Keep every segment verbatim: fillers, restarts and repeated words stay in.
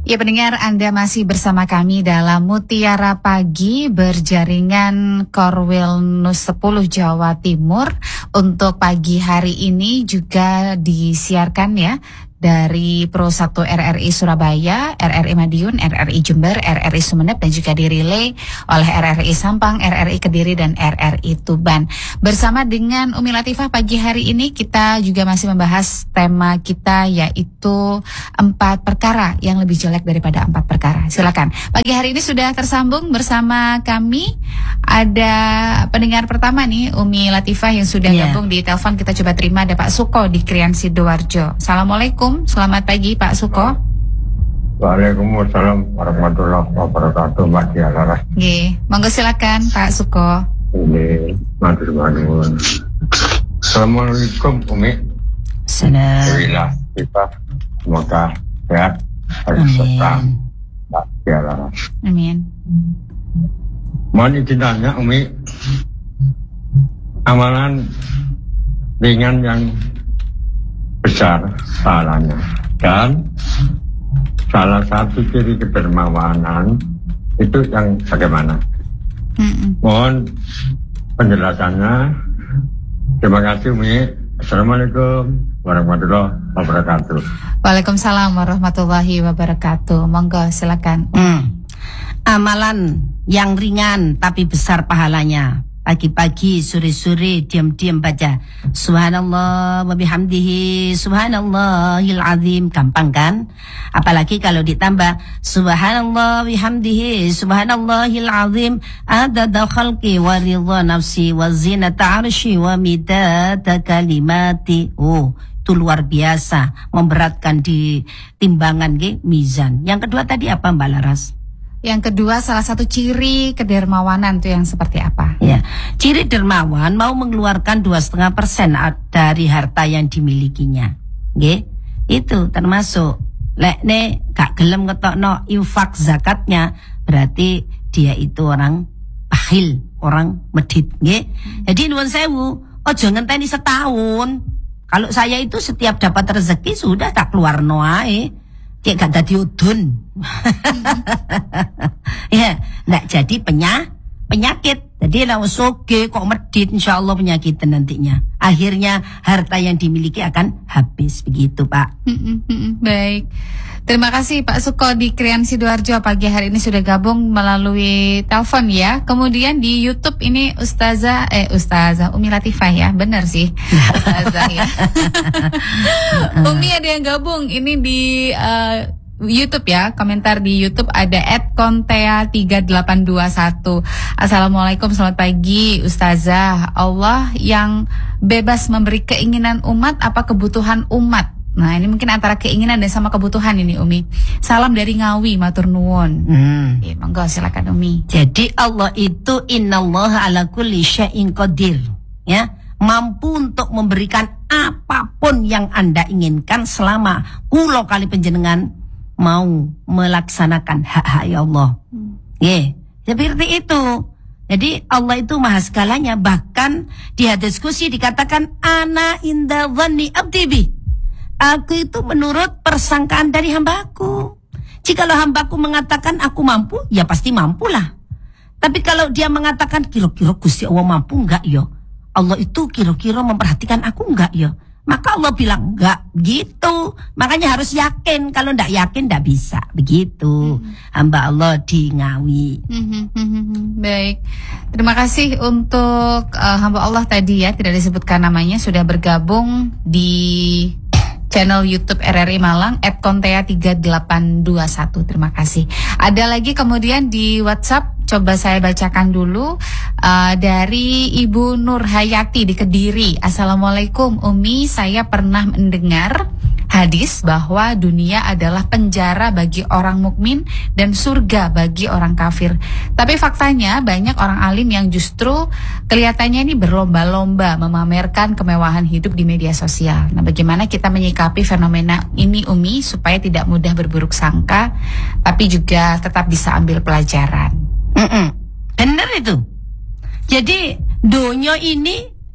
Ya pendengar, Anda masih bersama kami dalam Mutiara Pagi berjaringan Korwil News sepuluh Jawa Timur. Untuk pagi hari ini juga disiarkan ya dari Pro satu R R I Surabaya, R R I Madiun, R R I Jember, R R I Sumeneb, dan juga dirilai oleh R R I Sampang, R R I Kediri, dan R R I Tuban. Bersama dengan Umi Latifah pagi hari ini kita juga masih membahas tema kita, yaitu empat perkara yang lebih jelek daripada empat perkara. Silakan. Pagi hari ini sudah tersambung bersama kami. Ada pendengar pertama nih, Umi Latifah yang sudah yeah. gabung di telepon. Kita coba terima, ada Pak Suko di Krian Sidoarjo. Assalamualaikum. Selamat pagi Pak Suko. Waalaikumsalam warahmatullahi wabarakatuh, Mbak Dialara. Nggih, monggo silakan Pak Suko. Nggih, matur nuwun. Assalamualaikum Umi. Salam. Kita semoga sehat serta Mbak Dialara. Amin. Mohon izin tanya Umi, amalan ringan yang besar pahalanya, dan salah satu ciri kedermawanan itu yang bagaimana? Mm-mm. Mohon penjelasannya. Terima kasih Umi. Assalamualaikum warahmatullahi wabarakatuh. Waalaikumsalam warahmatullahi wabarakatuh. Monggo silakan. Hmm. Amalan yang ringan tapi besar pahalanya. Pagi-pagi, sore-sore, diam-diam baca Subhanallah wa bihamdihi Subhanallahil azim. Gampang kan? Apalagi kalau ditambah Subhanallah wa bihamdihi Subhanallahil azim adada khalqi wa ridha nafsi wa zinata arsy wa midada kalimati. Oh, itu luar biasa, memberatkan di timbangan ke mizan. Yang kedua tadi apa Mbak Laras? Yang kedua, salah satu ciri kedermawanan itu yang seperti apa? Ya, ciri dermawan mau mengeluarkan dua setengah persen dari harta yang dimilikinya. Nggih, itu termasuk. Lek ne gak gelem ngetokno infak zakatnya, berarti dia itu orang bakhil, orang medit. Nggih. Jadi nuwun sewu, ojo ngenteni setahun. Kalau saya itu setiap dapat rezeki sudah tak keluar noae. Cek gak dadi udun. Ya, ndak jadi penya, penyakit. Jadi lah soge kok medit, insyaallah penyakit nantinya. Akhirnya harta yang dimiliki akan habis, begitu Pak. Baik. Terima kasih Pak Suko di Krian Sidoarjo, pagi hari ini sudah gabung melalui telepon ya. Kemudian di YouTube ini Ustazah eh Ustazah Umi Latifah ya, benar sih. Ustazah ya. Umi ada yang gabung ini di uh, YouTube ya, komentar di YouTube ada et kontea tiga delapan dua satu. Assalamualaikum, selamat pagi Ustazah. Allah yang bebas memberi keinginan umat apa kebutuhan umat? Nah ini mungkin antara keinginan dan sama kebutuhan ini Umi. Salam dari Ngawi, matur nuwun. Hmm. Ya, monggo silakan Umi. Jadi Allah itu innallaha ala kulli syai'in qadir, ya, mampu untuk memberikan apapun yang Anda inginkan selama kula kali panjenengan mau melaksanakan hak-hak ya Allah. Hmm. Ya, seperti itu. Jadi Allah itu maha segalanya. Bahkan di hadis qudsi dikatakan ana inda dhanni abdi bi. Aku itu menurut persangkaan dari hambaku. Jikalau hambaku mengatakan aku mampu, ya pasti mampulah. Tapi kalau dia mengatakan kira-kira Gusti Allah mampu enggak ya? Allah itu kira-kira memperhatikan aku enggak ya? Maka Allah bilang enggak gitu. Makanya harus yakin. Kalau enggak yakin enggak bisa. Begitu. Hmm. Hamba Allah di Ngawi. Hmm, hmm, hmm, baik. Terima kasih untuk uh, hamba Allah tadi ya, tidak disebutkan namanya, sudah bergabung di channel YouTube R R I Malang et kontea tiga delapan dua satu. Terima kasih. Ada lagi kemudian di WhatsApp, coba saya bacakan dulu uh, dari Ibu Nur Hayati di Kediri. Assalamualaikum Umi, saya pernah mendengar hadis bahwa dunia adalah penjara bagi orang mukmin dan surga bagi orang kafir. Tapi faktanya banyak orang alim yang justru kelihatannya ini berlomba-lomba memamerkan kemewahan hidup di media sosial. Nah, bagaimana kita menyikapi fenomena ini Umi supaya tidak mudah berburuk sangka, tapi juga tetap bisa ambil pelajaran? Mm-mm. Benar itu. Jadi dunia ini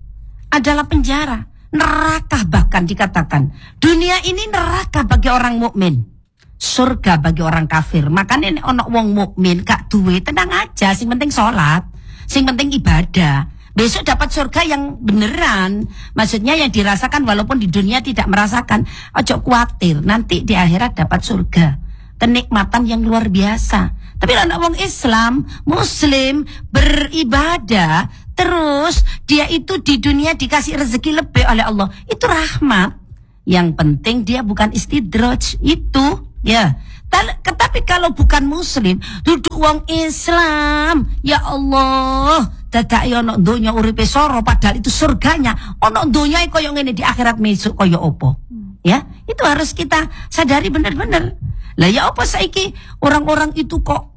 adalah penjara. Neraka bahkan dikatakan. Dunia ini neraka bagi orang mukmin. surga bagi orang kafir. Makanya nek ono wong mukmin gak duwe, tenang aja, sing penting sholat, sing penting ibadah. Besok dapat surga yang beneran. Maksudnya yang dirasakan walaupun di dunia tidak merasakan. Ojo khawatir, nanti di akhirat dapat surga. Kenikmatan yang luar biasa. Tapi anak wong Islam, Muslim, beribadah, terus dia itu di dunia dikasih rezeki lebih oleh Allah. Itu rahmat. Yang penting dia bukan istidraj, itu ya. Tetapi kalau bukan Muslim, duduk wong Islam, ya Allah, dadak ono donya uripe soro, padahal itu surganya. Ono donya koyo ngene di akhirat mesuk koyo opo. Ya, itu harus kita sadari benar-benar. Lah ya apa saiki orang-orang itu kok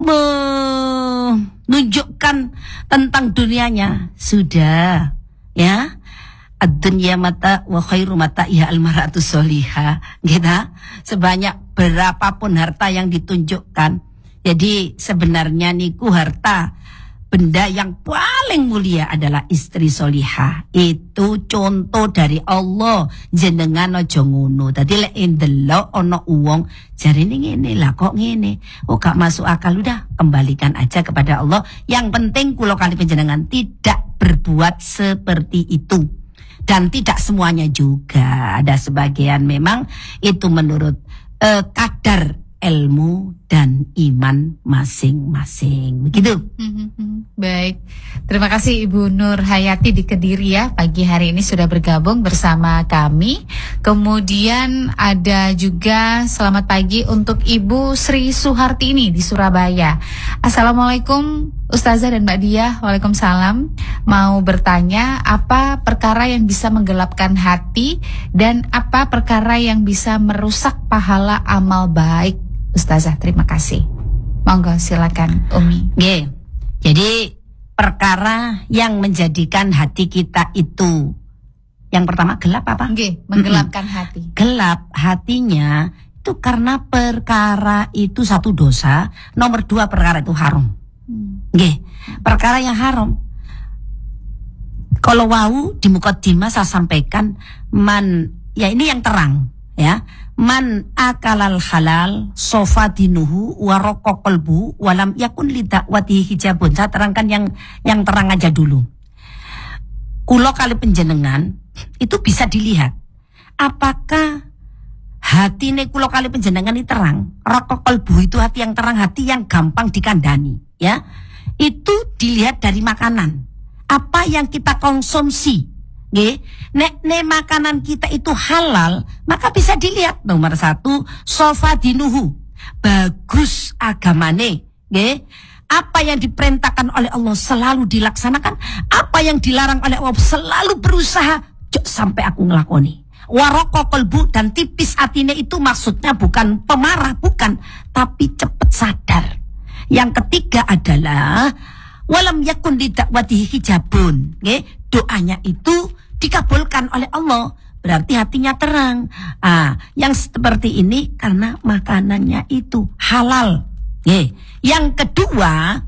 menunjukkan tentang dunianya? Sudah, ya. Ad-dunya mata wa khairu mata ya al-mar'atu sholihah. Gitu. Sebanyak berapapun harta yang ditunjukkan. Jadi sebenarnya niku harta, benda yang paling mulia adalah istri sholihah. Itu contoh dari Allah. Jenengan aja ngono. Dadi lek ndelok ana wong jarine ngene lah kok ngene. Oh gak masuk akal, udah kembalikan aja kepada Allah. Yang penting kula kali panjenengan tidak berbuat seperti itu. Dan tidak semuanya juga. Ada sebagian memang itu menurut uh, kadar ilmu dan iman masing-masing. Begitu. Mm-hmm. Baik. Terima kasih Ibu Nur Hayati di Kediri ya. Pagi hari ini sudah bergabung bersama kami. Kemudian ada juga selamat pagi untuk Ibu Sri Suhartini di Surabaya. Assalamualaikum Ustazah dan Mbak Diah. Waalaikumsalam. Mau bertanya, apa perkara yang bisa menggelapkan hati dan apa perkara yang bisa merusak pahala amal baik? Ustazah, terima kasih. Monggo silakan Umi. Nggih. Jadi perkara yang menjadikan hati kita itu, yang pertama gelap apa? Nggih, menggelapkan mm-hmm. hati. Gelap hatinya itu karena perkara itu satu dosa, nomor dua perkara itu haram. Nggih, perkara yang haram. Kalau wau di mukaddimah saya sampaikan, man, ya ini yang terang, ya. Man akalal halal sofadinuhu waroko kolbu walam yakun lidakwati hijabun. Saya terangkan yang yang terang aja dulu. Kulo kali penjenengan itu bisa dilihat apakah hati ne kulo kali penjenengan ini terang. Rokok kolbu itu hati yang terang, hati yang gampang dikandani, ya. Itu dilihat dari makanan. Apa yang kita konsumsi. Nggih, nek nek makanan kita itu halal, maka bisa dilihat nomor satu, sofadinuhu, bagus agamane, nggih. Apa yang diperintahkan oleh Allah selalu dilaksanakan, apa yang dilarang oleh Allah selalu berusaha cuk sampai aku ngelakoni. Waroko kolbu, dan tipis atine itu maksudnya bukan pemarah, bukan, tapi cepat sadar. Yang ketiga adalah walam yakun lidakwatihi hijabun, nggih. Doanya itu dikabulkan oleh Allah, berarti hatinya terang. Ah, yang seperti ini karena makanannya itu halal. Nggih. Yang kedua,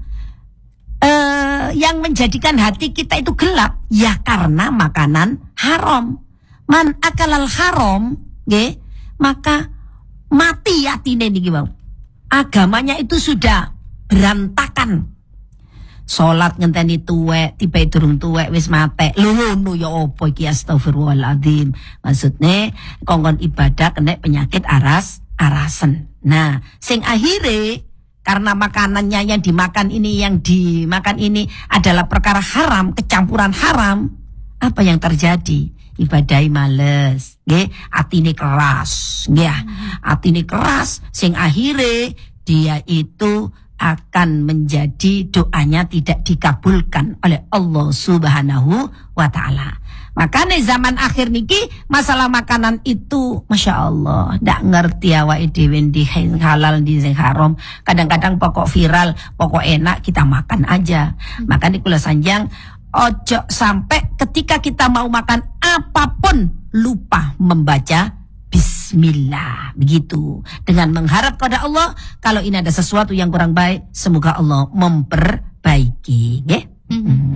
eh, yang menjadikan hati kita itu gelap, ya karena makanan haram. Man akalal haram, nggih, maka mati hatine niki wau. Agamanya itu sudah berantakan. Salat ngenteni tuwek, tiba durung tuwek wis mate. Lho ngono ya apa iki, astagfirullahaladzim. Maksudnya kongkon ibadah kena penyakit aras arasen. Nah, sing akhire karena makanannya yang dimakan ini yang dimakan ini adalah perkara haram, kecampuran haram. Apa yang terjadi? Ibadai males, nggih, atine keras, nggih. Atine keras sing akhire dia itu akan menjadi doanya tidak dikabulkan oleh Allah Subhanahu wa ta'ala. Makanya zaman akhir niki masalah makanan itu Masya Allah ndak ngerti awake dhewe ndi halal ndi sing haram. Kadang-kadang pokok viral, pokok enak kita makan aja. Makanya kula sanjang ojo sampai ketika kita mau makan apapun lupa membaca Bismillah, begitu. Dengan mengharap kepada Allah, kalau ini ada sesuatu yang kurang baik, semoga Allah memperbaiki. Okay? Mm-hmm.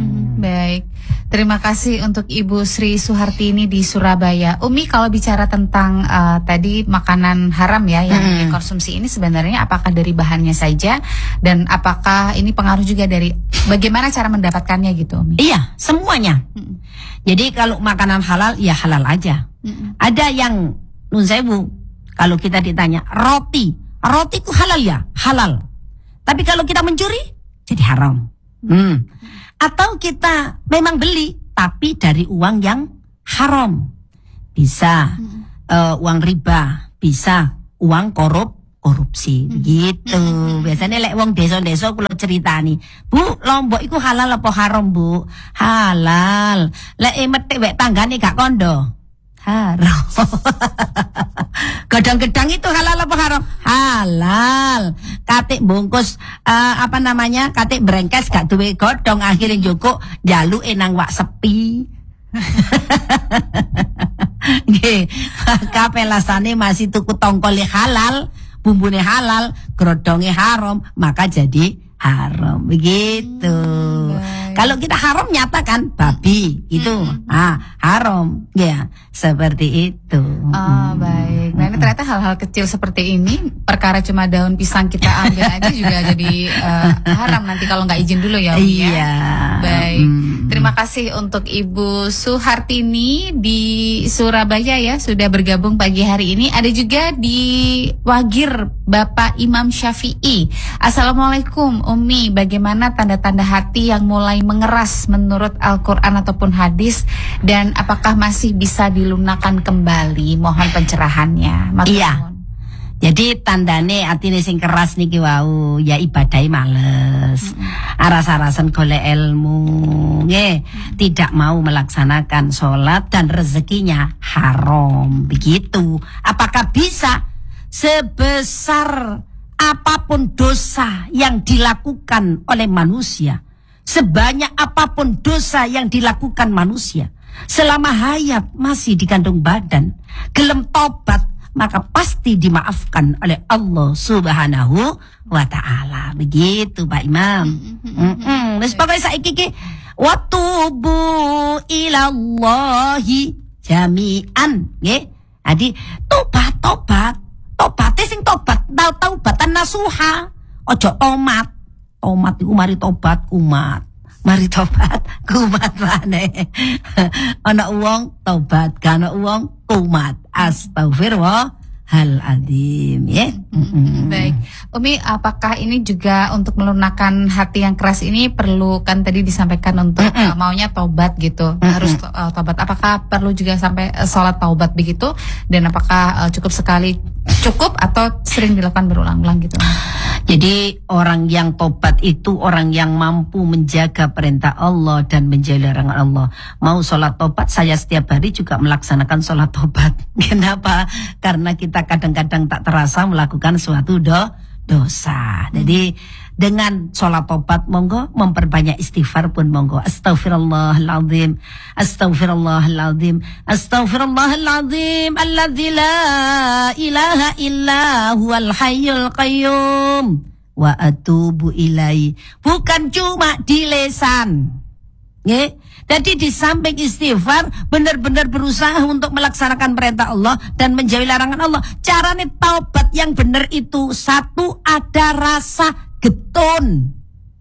Baik, terima kasih untuk Ibu Sri Suhartini di Surabaya. Umi, kalau bicara tentang uh, tadi makanan haram ya yang Hmm. dikonsumsi ini sebenarnya apakah dari bahannya saja dan apakah ini pengaruh juga dari bagaimana cara mendapatkannya gitu, Umi? Iya, semuanya. Mm-mm. Jadi kalau makanan halal, ya halal aja. Mm-mm. Ada yang nun sewu, kalau kita ditanya roti, roti itu halal ya, halal. Tapi kalau kita mencuri, jadi haram. Hmm. Atau kita memang beli, tapi dari uang yang haram. Bisa uh, uang riba, bisa uang korup, korupsi, begitu. Biasanya lek wong desa-desa kula ceritani, Bu, lombok iku halal apa haram, Bu? Halal. Lek metik wek tanggane gak kondo, haram. Gedang-gedang itu halal apa haram? Halal. Katik bungkus uh, apa namanya? Katik brengkes gak duwe godhong akhirnya njukuk jaluke nang wak sepi. Nggih, maka pelasane masih tuku tongkole halal, bumbune halal, grodonge haram, maka jadi haram. Begitu. Baik. Kalau kita haram nyatakan babi itu ah haram ya, seperti itu. Oh, baik. Nah, ini ternyata hal-hal kecil seperti ini, perkara cuma daun pisang kita ambil aja juga jadi uh, haram nanti kalau nggak izin dulu ya, Umi, ya. Iya. Baik. Hmm. Terima kasih untuk Ibu Suhartini di Surabaya ya sudah bergabung pagi hari ini. Ada juga di Wagir Bapak Imam Syafi'i. Assalamualaikum Umi, bagaimana tanda-tanda hati yang mulai mengeras menurut Al-Quran ataupun hadis, dan apakah masih bisa dilunakkan kembali? Mohon pencerahannya. Matur Iya. nuwun. Jadi tandane atine sing keras niki wau ya ibadahi males. Aras-arasan golek ilmu, nggih, tidak mau melaksanakan sholat dan rezekinya haram. Begitu. Apakah bisa sebesar apapun dosa yang dilakukan oleh manusia, sebanyak apapun dosa yang dilakukan manusia, selama hayat masih dikandung badan, gelem tobat, maka pasti dimaafkan oleh Allah Subhanahu wa ta'ala. Begitu Pak Imam. Mm-mm. Wis pokoke saiki iki watubu ilallahi jami'an, nggih. Jadi tobat tobat, tobate sing tobat, taubatan nasuha. Ojo tomat. Tomat iku mari tobat kumat. Mari tobat kumat maneh. Ana wong tobat, gak ana wong kumat. Astagfirullahaladzim ya. Mm-mm. Baik, Umi, apakah ini juga untuk melunakkan hati yang keras ini perlu, kan tadi disampaikan untuk uh, maunya tobat gitu, harus to- uh, tobat. Apakah perlu juga sampai uh, sholat taubat begitu? Dan apakah uh, cukup sekali cukup atau sering dilakukan berulang-ulang gitu? Jadi orang yang tobat itu orang yang mampu menjaga perintah Allah dan menjauhi larangan Allah. Mau sholat tobat, saya setiap hari juga melaksanakan sholat tobat. Kenapa? Karena kita kadang-kadang tak terasa melakukan suatu do dosa. Jadi dengan sholat tobat monggo, memperbanyak istighfar pun monggo. Astaghfirullahaladzim, astaghfirullahaladzim, astaghfirullahaladzim, alladzi la ilaha illa huwal hayyul qayyum wa atubu ilaihi. Bukan cuma di lisan, nggih. Jadi di samping istighfar, benar-benar berusaha untuk melaksanakan perintah Allah dan menjauhi larangan Allah. Caranya taubat yang benar itu, satu, ada rasa getun.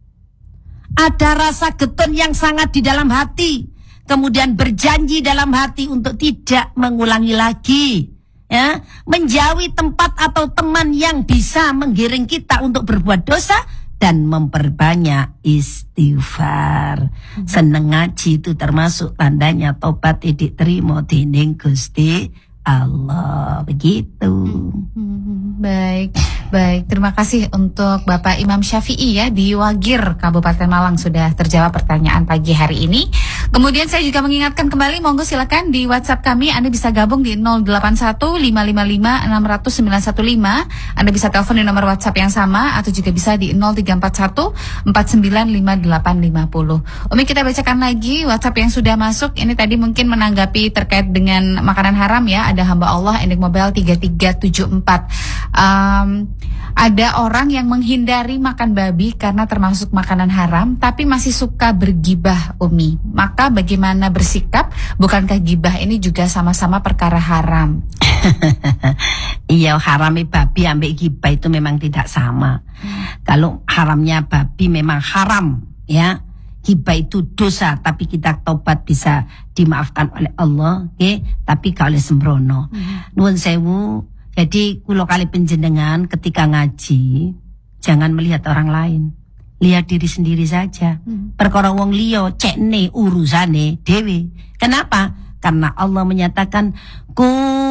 Ada rasa getun yang sangat di dalam hati. Kemudian berjanji dalam hati untuk tidak mengulangi lagi. Ya, menjauhi tempat atau teman yang bisa menggiring kita untuk berbuat dosa. Dan memperbanyak istighfar. Seneng ngaji itu termasuk tandanya tobat idik terima dening Gusti Allah. Begitu. Hmm, baik, baik. Terima kasih untuk Bapak Imam Syafi'i ya di Wagir, Kabupaten Malang, sudah terjawab pertanyaan pagi hari ini. Kemudian saya juga mengingatkan kembali, monggo silakan di WhatsApp kami, Anda bisa gabung di nol delapan satu lima lima lima enam nol nol sembilan satu lima. Anda bisa telepon di nomor WhatsApp yang sama atau juga bisa di nol tiga empat satu empat sembilan lima delapan lima nol. Umi, kita bacakan lagi WhatsApp yang sudah masuk. Ini tadi mungkin menanggapi terkait dengan makanan haram ya. Ada hamba Allah ending mobile tiga tiga tujuh empat. Um, Ada orang yang menghindari makan babi karena termasuk makanan haram, tapi masih suka bergibah, Umi. Maka bagaimana bersikap? Bukankah gibah ini juga sama-sama perkara haram? Iya, haramnya babi ambek gibah itu memang tidak sama. Hmm. Kalau haramnya babi memang haram, ya. Gibah itu dosa, tapi kita tobat bisa dimaafkan oleh Allah, oke? Okay? Tapi gak oleh sembrono. Hmm. Nuwun sewu. Jadi kulo kali penjenengan ketika ngaji jangan melihat orang lain, lihat diri sendiri saja. Hmm. Perkara wong liya cekne urusane dewe. Kenapa? Karena Allah menyatakan ku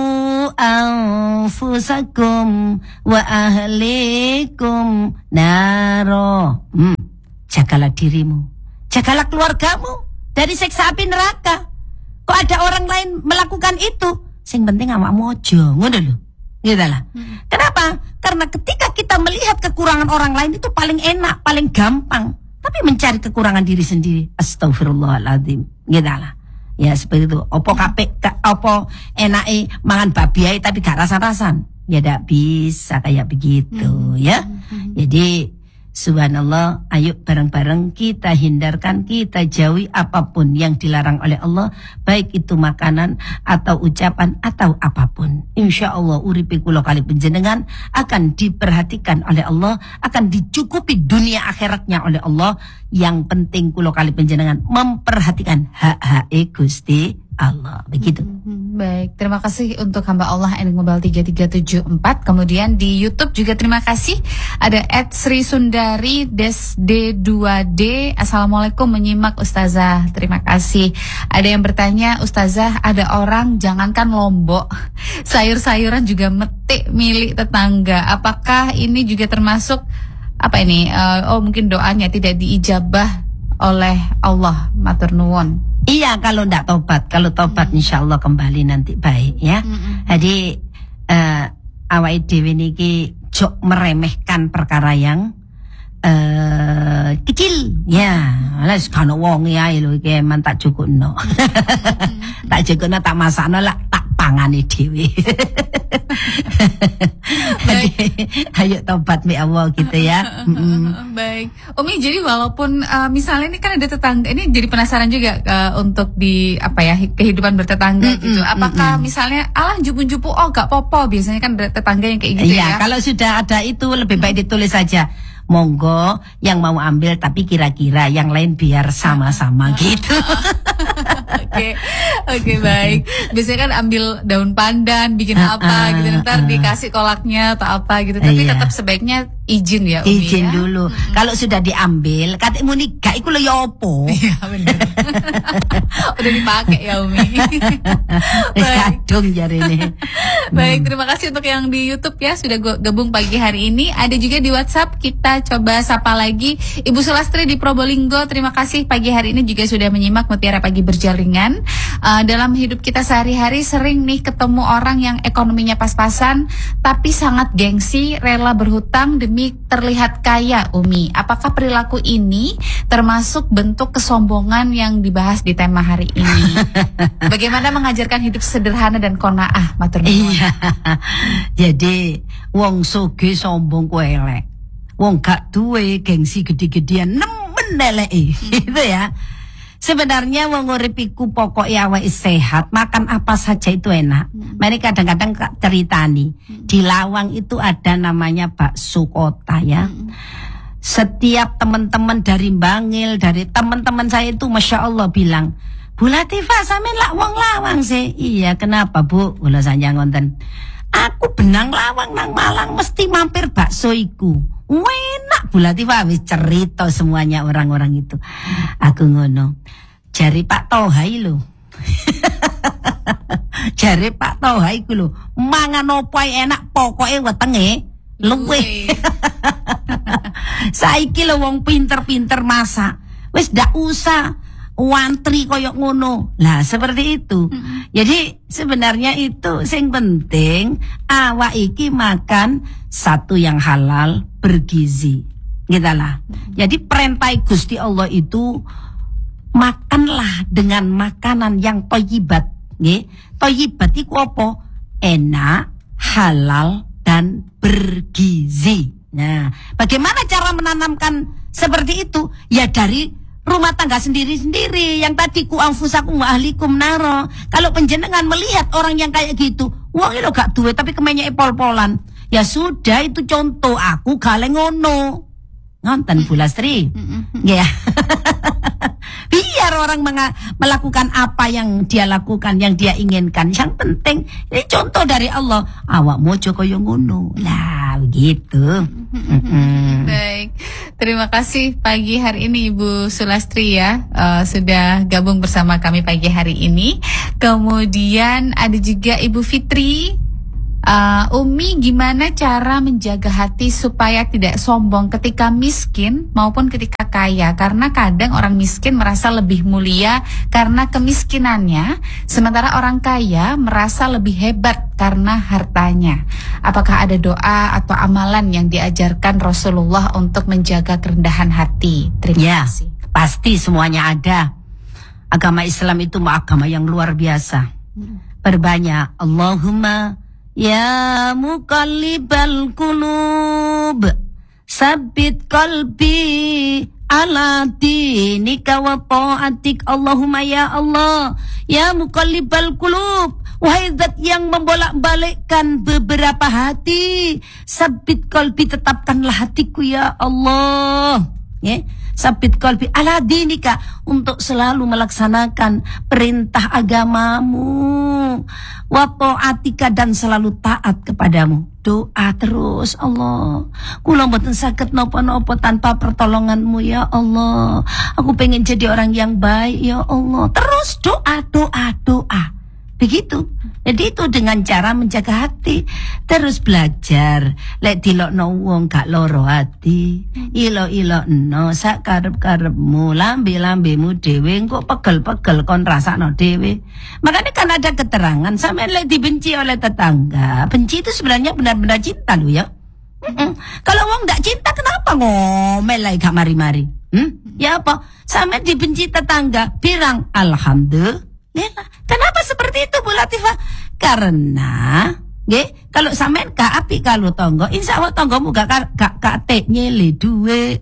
anfusakum wa ahlikum naro. Hmm. Jagalah dirimu, jagalah keluargamu dari siksa api neraka. Kok ada orang lain melakukan itu? Sing penting awakmu aja, ngono lho. Gitu lah. Hmm. Kenapa? Karena ketika kita melihat kekurangan orang lain itu paling enak, paling gampang. Tapi mencari kekurangan diri sendiri, astagfirullahaladzim. Gitu lah. Ya seperti itu. Opo kape, opo enake mangan babi ae tapi gak rasa-rasan. Ya tidak bisa kayak begitu, hmm. ya. Hmm. Jadi subhanallah, ayo bareng-bareng kita hindarkan, kita jauhi apapun yang dilarang oleh Allah, baik itu makanan atau ucapan atau apapun. Insya Allah uripi kulo kali penjenengan akan diperhatikan oleh Allah, akan dicukupi dunia akhiratnya oleh Allah. Yang penting kulo kali penjenengan memperhatikan hak-hak Gusti Allah. Begitu. Hmm, baik, terima kasih untuk hamba Allah ending mobile tiga tiga tujuh empat. Kemudian di YouTube juga terima kasih. Ada at Sri Sundari Des D dua D. Assalamualaikum, menyimak Ustazah. Terima kasih. Ada yang bertanya, Ustazah, ada orang jangankan lombok, sayur-sayuran juga metik milik tetangga. Apakah ini juga termasuk apa ini? Uh, oh mungkin doanya tidak diijabah oleh Allah. Matur nuwun. Iya, kalau ndak tobat, kalau tobat hmm. insya Allah kembali nanti baik, ya. Hmm. Jadi uh, awake dhewe niki jok meremehkan perkara yang uh, kecil, ya. Lah kan wong ya lho iki men tak jukukno. Hmm. Tak jukukno tak masakno lah tak pangane dhewe. Ayo tobat mi Allah gitu ya. Mm-mm. Baik, Umi. Jadi walaupun uh, misalnya ini kan ada tetangga, ini jadi penasaran juga uh, untuk di apa ya kehidupan bertetangga mm-mm, gitu. Apakah mm-mm. misalnya alah jupu-jupu oh gak popo, biasanya kan ada tetangga yang kayak gitu iya, ya. Kalau sudah ada itu lebih baik ditulis saja. Monggo yang mau ambil tapi kira-kira yang lain biar sama-sama gitu. Oke, oke baik. Biasanya kan ambil daun pandan, bikin uh, apa uh, gitu, ntar uh, dikasih kolaknya atau apa gitu. Tapi iya. tetap sebaiknya izin ya, Umi. Izin ya? dulu. Hmm. Kalau sudah diambil, katanya muni gak iku lho ya opo. Iya benar. Udah dipakai ya, Umi. Wis kadung jarene. Baik, terima kasih untuk yang di YouTube ya sudah gabung pagi hari ini. Ada juga di WhatsApp, kita coba sapa lagi Ibu Sulastri di Probolinggo. Terima kasih pagi hari ini juga sudah menyimak Mutiara Pagi Berjaringan. Uh, dalam hidup kita sehari-hari sering nih ketemu orang yang ekonominya pas-pasan tapi sangat gengsi, rela berhutang demi terlihat kaya, Umi. Apakah perilaku ini termasuk bentuk kesombongan yang dibahas di tema hari ini? Bagaimana mengajarkan hidup sederhana dan qanaah, matur nuwun. Iya. Jadi wong sugih sombong ku elek. Wong gak duwe gengsi gede-gedean nemen eleke. Gitu ya. Sebenarnya wong urip iku pokoke awake sehat, makan apa saja itu enak. Hmm. Mereka kadang-kadang ceritani, hmm. di Lawang itu ada namanya bakso kota ya. Hmm. Setiap teman-teman dari Bangil, dari teman-teman saya itu Masya Allah bilang, Bu Latifah sampean lak wong Lawang sih. Iya, kenapa Bu? Kula sanjang ngonten. Aku benang Lawang nang Malang mesti mampir bakso iku. Enak Bu Latifah, wis cerita semuanya orang-orang itu. Aku ngono. Jari Pak Tohai lho. Jari Pak Tohai ku lho, mangan opo enak pokoke wetenge luwih. Saiki lho wong pinter-pinter masak. Wis ndak usah wantri koyok ngono. Lah seperti itu. Mm-hmm. Jadi sebenarnya itu sing penting awak iki makan satu yang halal, bergizi. Gitulah. Mm-hmm. Jadi perintah Gusti Allah itu makanlah dengan makanan yang thayyibat, nggih. Thayyibat iku apa? Enak, halal dan bergizi. Nah, bagaimana cara menanamkan seperti itu? Ya dari rumah tangga sendiri-sendiri. Yang tadi ku anfusakum wa ahlikum naro. Kalau penjenengan melihat orang yang kayak gitu, wong lo gak duwe tapi kemenyeke pol-polan. Ya sudah, itu contoh, aku gale ngono. Ngonten Bu Lastri. Ya. Biar orang menga- melakukan apa yang dia lakukan, yang dia inginkan. Yang penting ini contoh dari Allah. Awak mojo kaya ngono. Lah begitu. Baik, terima kasih pagi hari ini Ibu Sulastri ya, uh, sudah gabung bersama kami pagi hari ini. Kemudian ada juga Ibu Fitri. Uh, Umi, gimana cara menjaga hati supaya tidak sombong ketika miskin maupun ketika kaya? Karena kadang orang miskin merasa lebih mulia karena kemiskinannya, sementara orang kaya merasa lebih hebat karena hartanya. Apakah ada doa atau amalan yang diajarkan Rasulullah untuk menjaga kerendahan hati? Terima Ya, kasih. pasti semuanya ada. Agama Islam itu agama yang luar biasa. Perbanyak Allahumma ya muqallibal qulub sabbit qalbi ala dinika wa ta'atik. Allahumma ya Allah, ya muqallibal qulub, wahai zat yang membolak-balikkan beberapa hati, sabbit qalbi, tetapkanlah hatiku ya Allah. Ya, sabit qalbi ala dinika, untuk selalu melaksanakan perintah agamamu, wa ta'atika, dan selalu taat kepadamu. Doa terus, Allah, kula mboten saged napa-napa tanpa pertolonganmu ya Allah. Aku pengen jadi orang yang baik ya Allah. Terus doa, doa, doa. Begitu. Jadi itu dengan cara menjaga hati. Terus belajar. Lek dilokno wong gak loro hati. Ilo-ilokno sak karep-karepmu, lambe-lambemu dhewe engko pegel-pegel kon rasakno dhewe. Makanya kan ada keterangan, sampeyan lek dibenci oleh tetangga, benci itu sebenarnya benar-benar cinta lho ya. Mm-mm. Kalau wong gak cinta kenapa ngomel lagi gak mari-mari? Hmm? Ya apa? Sampeyan dibenci tetangga, bilang alhamdulillah. Kenapa seperti itu Bu Latifah? Karena nggih, kalau sampean gak apik kalau tonggo, insya Allah tonggomu gak gak gak tek nyele duwe.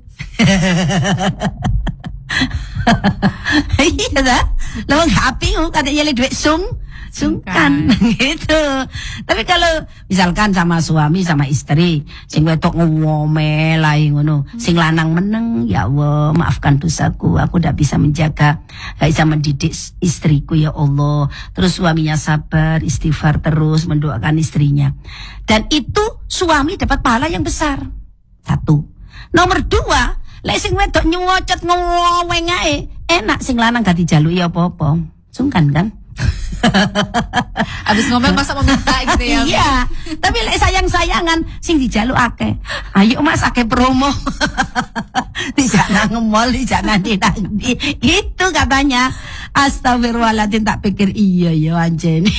Iya dah. Lah gak apik kate nyele duwe sung sungkan gitu. Tapi kalau misalkan sama suami sama istri, sing wedok ngomel ae ngono, sing lanang meneng, ya Allah maafkan dosaku, aku tidak bisa menjaga, gak bisa mendidik istriku ya Allah. Terus suaminya sabar, istighfar terus, mendoakan istrinya, dan itu suami dapat pahala yang besar. Satu. Nomor dua, lek sing wedok nyuwocot ngoweng ae, enak sing lanang gak dijaluki apa-apa. Sungkan kan? Abis ngomel masa mau minta gitu ya. Iya, tapi lek sayang-sayangan sing dijaluk akeh. Ayo Mas akeh promo. Tidak nang mall, tidak nang di. Itu katanya. Astagfirullahaladzim, tak pikir iya ya anjen.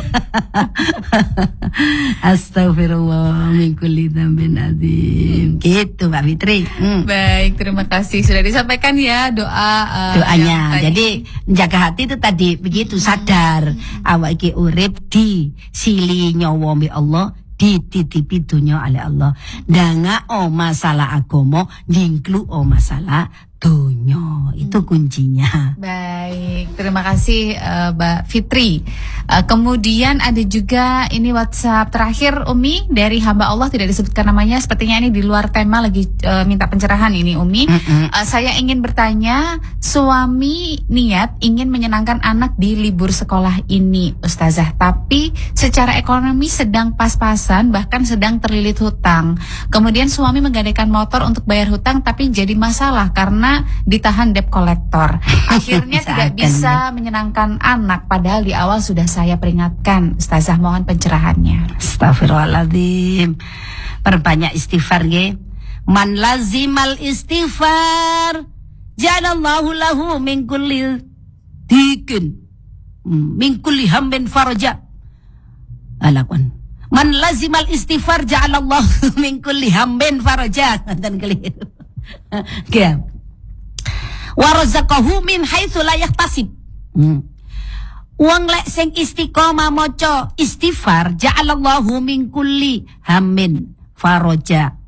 Astagfirullah min kulli dzambin adzim. Gitu Mbak Fitri. Hmm. Baik, terima kasih sudah disampaikan ya doa uh, doanya. Jadi menjaga hati itu tadi begitu, sadar awak iki urip di sili nyawa mbek Allah, dititipi dunya oleh Allah. Ndanga o masalah agama, dingklu o masalah dunya. Itu kuncinya. Baik, terima kasih uh, Mbak Fitri. Uh, kemudian ada juga ini WhatsApp terakhir Umi dari hamba Allah, tidak disebutkan namanya. Sepertinya ini di luar tema, lagi uh, minta pencerahan ini Umi. Mm-mm. Uh, saya ingin bertanya, suami niat ingin menyenangkan anak di libur sekolah ini Ustazah, tapi secara ekonomi sedang pas-pasan, bahkan sedang terlilit hutang. Kemudian suami menggadaikan motor untuk bayar hutang, tapi jadi masalah karena ditahan debt collector. Akhirnya tidak bisa menyenangkan anak, padahal di awal sudah saya peringatkan. Ustazah, mohon pencerahannya. Astagfirullahaladzim. Perbanyak istighfar nggih. Man lazimal istighfar ja'alallahu lahu min kulli dikin min kulli hammin faraja. Alakun. Man lazimal istighfar ja'alallahu min kulli hammin faraja. Dan keliru. Oke. Wa razaqahu min haitsu la yahtasib. Hmm. Wong lek sing istiqomah maca istighfar, ja'alallahu min kulli hammin faraja.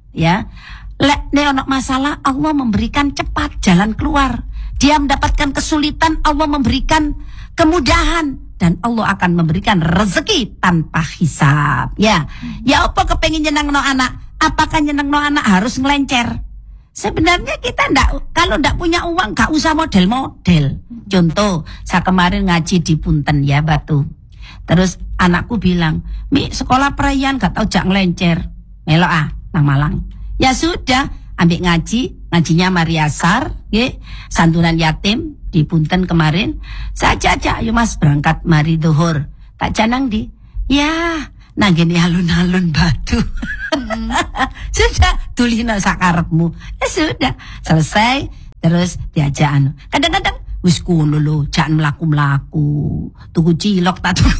ya. Lek ne ono masalah, Allah memberikan cepat jalan keluar. Dia mendapatkan kesulitan, Allah memberikan kemudahan, dan Allah akan memberikan rezeki tanpa hisab. Ya, ya apa kepengen nyenang no anak? Apakah nyenang no anak harus ngelencer? Sebenarnya kita ndak, kalau ndak punya uang gak usah model-model. Contoh, saya kemarin ngaji di Punten ya Batu. Terus anakku bilang, Mi sekolah perayaan gak tau jak ngelencer. Melok ah, nang Malang. Ya sudah, ambil ngaji, ngajinya Mariasar, ye, santunan yatim di Punten kemarin. Saya ajak, ayo mas berangkat mari duhur. Tak janang di, ya, nah gini alun-alun Batu. Hmm. Sudah, tulina sakarepmu. Ya sudah, selesai, terus diajak anu. Kadang-kadang, wis kuno lo, jangan melaku-melaku, tuku cilok tak tuku.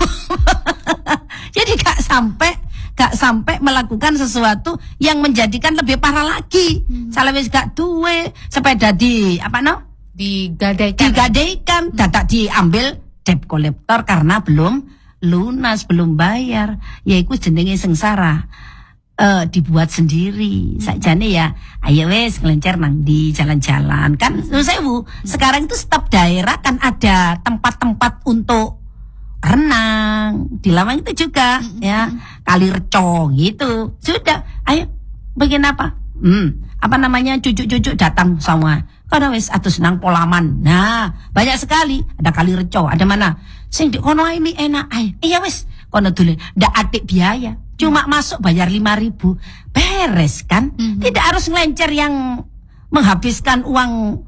Jadi gak sampai gak sampai melakukan sesuatu yang menjadikan lebih parah lagi. Hmm. Salah wis gak duwe sepeda di apa no? Digadaikan. Digadaikan, hmm. dadak diambil debt collector karena belum lunas, belum bayar. Yaiku jenenge sengsara. Uh, dibuat sendiri. Sakjane ya, ayo wes ngelencer nang di jalan-jalan. Kan hmm. sewu, sekarang itu setiap daerah kan ada tempat-tempat untuk renang. Di Lawang itu juga mm-hmm. ya, Kali Reco gitu. Sudah, ayo bikin apa? Hmm, apa namanya cucu-cucu datang semua. Kada wis atus nang Polaman. Nah, banyak sekali. Ada Kali Reco, ada mana? Sing di kono ini enak. Ayo, iya wis kono dulu. Ndak atik biaya. Cuma mm-hmm. masuk bayar lima ribu. Beres kan? Mm-hmm. Tidak harus ngelencer yang menghabiskan uang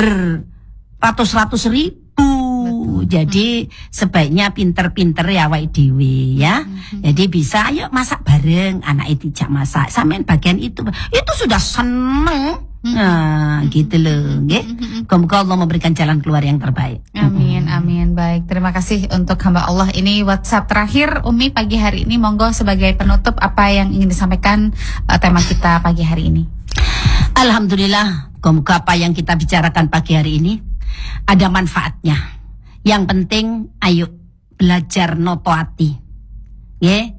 beratus-ratus ribu. Betul. Jadi sebaiknya pinter-pinter ya awake dhewe ya. Mm-hmm. Jadi bisa ayo masak bareng, anak itu jak masak, sampean bagian itu. Itu sudah seneng. Mm-hmm. Nah, gitu loh, nggih. Mm-hmm. Semoga Allah memberikan jalan keluar yang terbaik. Amin, amin. Baik, terima kasih untuk hamba Allah. Ini WhatsApp terakhir Umi pagi hari ini. Monggo sebagai penutup apa yang ingin disampaikan uh, tema kita pagi hari ini. Alhamdulillah, semoga apa yang kita bicarakan pagi hari ini ada manfaatnya. Yang penting ayo belajar noto ati. Nggih,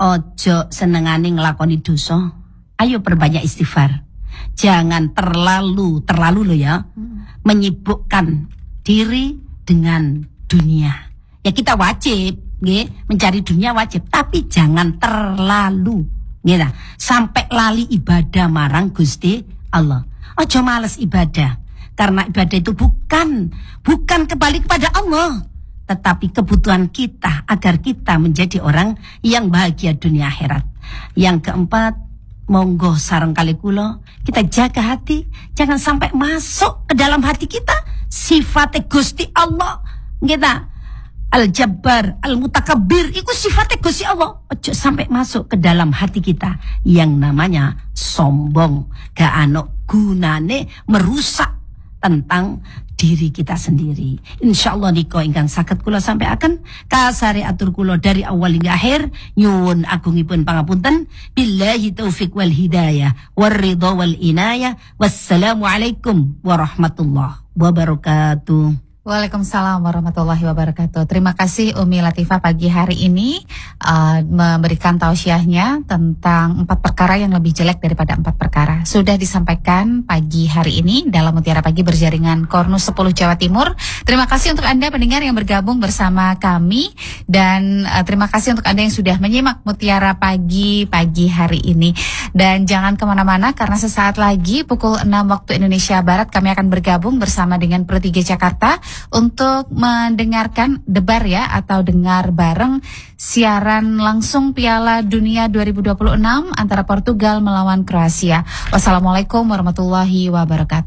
ojo senengane nglakoni dosa. Ayo perbanyak istighfar. Jangan terlalu terlalu lo ya hmm. menyibukkan diri dengan dunia. Ya kita wajib, nggih, mencari dunia wajib, tapi jangan terlalu, nggih, sampai lali ibadah marang Gusti Allah. Ojo males ibadah. Karena ibadah itu bukan bukan kembali kepada Allah, tetapi kebutuhan kita agar kita menjadi orang yang bahagia dunia akhirat. Yang keempat, monggo sareng kali kula kita jaga hati, jangan sampai masuk ke dalam hati kita sifat Gusti Allah. Kita Al-Jabbar, Al-Mutakabbir, itu sifatnya Gusti Allah. Ojo sampai masuk ke dalam hati kita yang namanya sombong, gak ano gunane, merusak tentang diri kita sendiri. Insyaallah niko ingkang saged kula sampaikan kasare atur kula dari awal hingga akhir, nyuwun agungipun pangapunten. Billahi taufik wal hidayah war ridha wal inayah. Wassalamualaikum warahmatullahi wabarakatuh. Waalaikumsalam warahmatullahi wabarakatuh. Terima kasih Umi Latifah pagi hari ini uh, memberikan tausiahnya tentang empat perkara yang lebih jelek daripada empat perkara. Sudah disampaikan pagi hari ini dalam Mutiara Pagi berjaringan Kornus sepuluh Jawa Timur. Terima kasih untuk Anda pendengar yang bergabung bersama kami, dan uh, terima kasih untuk Anda yang sudah menyimak Mutiara Pagi pagi hari ini. Dan jangan kemana-mana karena sesaat lagi pukul enam waktu Indonesia Barat kami akan bergabung bersama dengan Pro tiga Jakarta untuk mendengarkan debar ya, atau dengar bareng siaran langsung Piala Dunia dua ribu dua puluh enam antara Portugal melawan Kroasia. Wassalamualaikum warahmatullahi wabarakatuh.